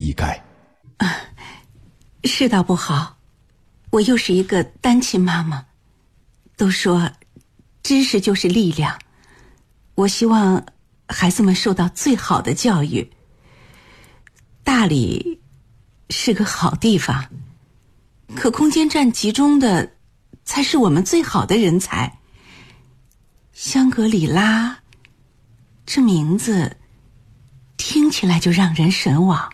一概。 是倒不好，我又是一个单亲妈妈。都说知识就是力量，我希望孩子们受到最好的教育。大理是个好地方，可空间站集中的才是我们最好的人才。香格里拉这名字听起来就让人神往。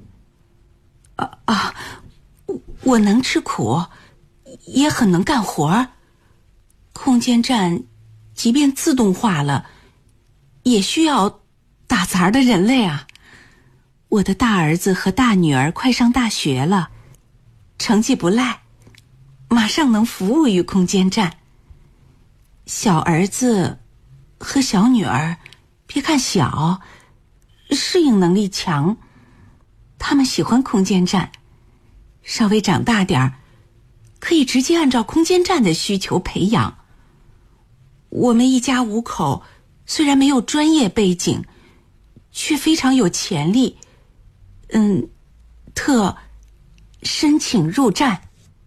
我能吃苦，也很能干活。空间站即便自动化了，也需要打杂的人类啊。我的大儿子和大女儿快上大学了，成绩不赖，马上能服务于空间站。小儿子和小女儿别看小，适应能力强，他们喜欢空间站。稍微长大点儿，可以直接按照空间站的需求培养。我们一家5口虽然没有专业背景，却非常有潜力。特申请入站。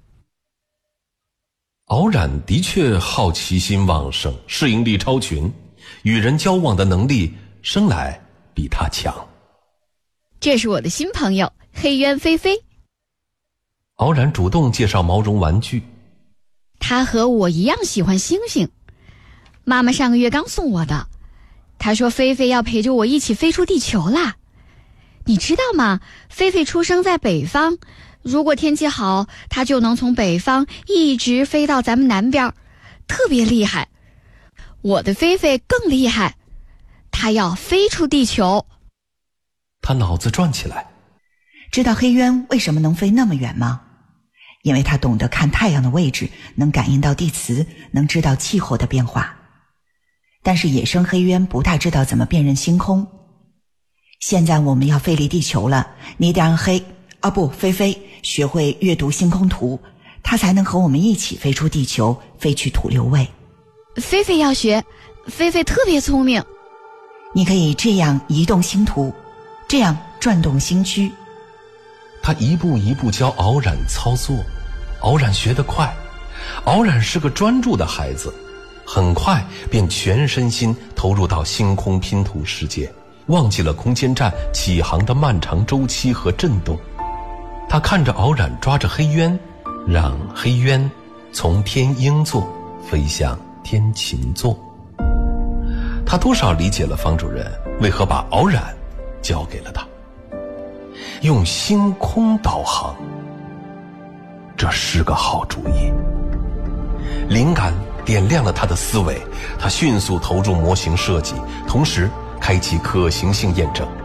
敖然的确好奇心旺盛，适应力超群，与人交往的能力生来比他强。 这是我的新朋友黑渊菲菲。 敖然主动介绍毛绒玩具。 他和我一样喜欢星星，妈妈上个月刚送我的。她说菲菲要陪着我一起飞出地球啦。你知道吗？菲菲出生在北方，如果天气好，她就能从北方一直飞到咱们南边，特别厉害。我的菲菲更厉害，她要飞出地球。 他脑子转起来。 知道黑渊为什么能飞那么远吗？因为他懂得看太阳的位置，能感应到地磁，能知道气候的变化。但是野生黑渊不大知道怎么辨认星空。现在我们要飞离地球了，你得让菲菲学会阅读星空图，他才能和我们一起飞出地球，飞去土六位。 菲菲要学，菲菲特别聪明。 你可以这样移动星图，这样转动星区。 他一步一步教敖然操作，敖然学得快。敖然是个专注的孩子，很快便全身心投入到星空拼图世界，忘记了空间站起航的漫长周期和震动。他看着敖然抓着黑渊，让黑渊从天鹰座飞向天琴座。他多少理解了方主任为何把敖然交给了他。用星空导航，这是个好主意。灵感点亮了他的思维，他迅速投入模型设计，同时开启可行性验证。